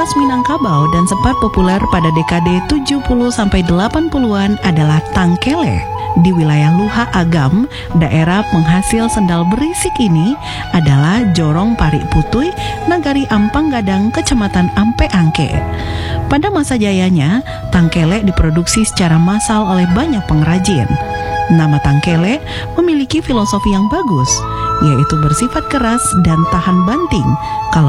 khas Minangkabau dan sempat populer pada dekade 70-80-an adalah tangkele. Di wilayah Luha Agam, daerah penghasil sendal berisik ini adalah Jorong Parik Putui, Nagari Ampang Gadang, Kecamatan Ampe Angke. Pada masa jayanya, tangkele diproduksi secara massal oleh banyak pengrajin. Nama tangkele memiliki filosofi yang bagus, yaitu bersifat keras dan tahan banting. Kalau